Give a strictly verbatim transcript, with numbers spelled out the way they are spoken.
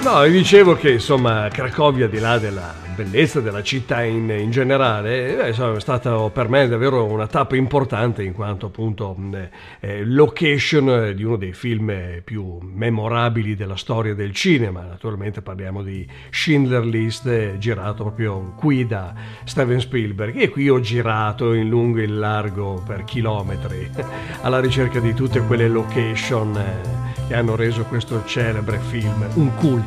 No, io dicevo che insomma Cracovia, al di là della bellezza della città in, in generale, eh, insomma, è stata per me davvero una tappa importante in quanto appunto eh, location di uno dei film più memorabili della storia del cinema. Naturalmente parliamo di Schindler List, eh, girato proprio qui da Steven Spielberg, e qui ho girato in lungo e in largo per chilometri alla ricerca di tutte quelle location eh, che hanno reso questo celebre film un culto.